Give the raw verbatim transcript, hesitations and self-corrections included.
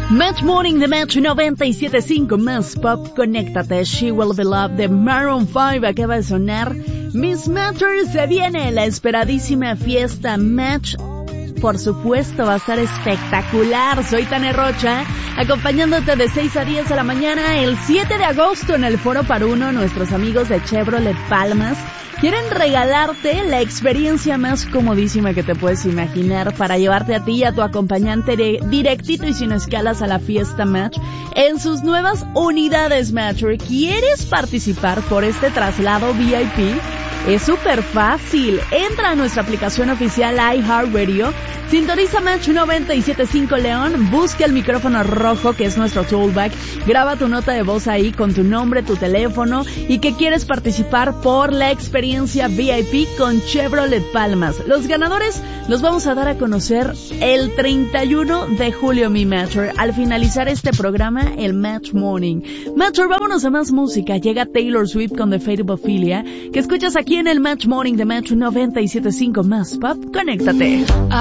Match Morning de Match noventa y siete punto cinco más pop. Conéctate. She Will Be Loved de Maroon cinco acaba de sonar. Miss Matters, se viene la esperadísima fiesta Match. Por supuesto, va a estar espectacular. Soy Tania Rocha, acompañándote de seis a diez de la mañana el siete de agosto en el Foro Paruno. Nuestros amigos de Chevrolet Palmas quieren regalarte la experiencia más comodísima que te puedes imaginar para llevarte a ti y a tu acompañante de directito y sin escalas a la fiesta Match en sus nuevas unidades Match. ¿Quieres participar por este traslado V I P? Es súper fácil. Entra a nuestra aplicación oficial iHeartRadio, sintoniza Match noventa y siete punto cinco León, busca el micrófono rojo que es nuestro toolback, graba tu nota de voz ahí con tu nombre, tu teléfono y que quieres participar por la experiencia V I P con Chevrolet Palmas. Los ganadores los vamos a dar a conocer el treinta y uno de julio, mi Matcher, al finalizar este programa, el Match Morning. Matcher, vámonos a más música. Llega Taylor Swift con The Fate of Ophelia, que escuchas aquí en el Match Morning de Match noventa y siete punto cinco más pop. Conéctate.